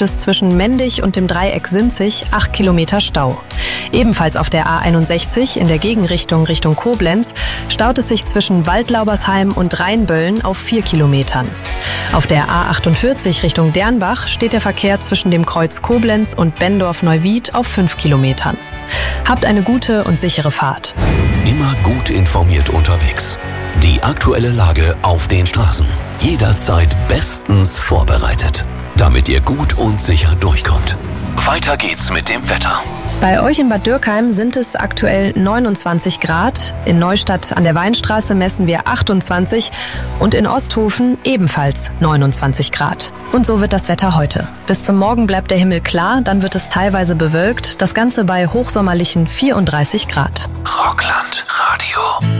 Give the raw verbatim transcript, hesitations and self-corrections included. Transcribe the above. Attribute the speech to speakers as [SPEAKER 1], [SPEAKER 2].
[SPEAKER 1] gibt es zwischen Mendig und dem Dreieck Sinzig acht Kilometer Stau. Ebenfalls auf der A einundsechzig in der Gegenrichtung Richtung Koblenz staut es sich zwischen Waldlaubersheim und Rheinböllen auf vier Kilometern. Auf der A achtundvierzig Richtung Dernbach steht der Verkehr zwischen dem Kreuz Koblenz und Bendorf-Neuwied auf fünf Kilometern. Habt eine gute und sichere Fahrt.
[SPEAKER 2] Immer gut informiert unterwegs. Die aktuelle Lage auf den Straßen. Jederzeit bestens vorbereitet, damit ihr gut und sicher durchkommt. Weiter geht's mit dem Wetter.
[SPEAKER 1] Bei euch in Bad Dürkheim sind es aktuell neunundzwanzig Grad. In Neustadt an der Weinstraße messen wir achtundzwanzig und in Osthofen ebenfalls neunundzwanzig Grad. Und so wird das Wetter heute. Bis zum Morgen bleibt der Himmel klar, dann wird es teilweise bewölkt. Das Ganze bei hochsommerlichen vierunddreißig Grad.
[SPEAKER 2] Rockland Radio.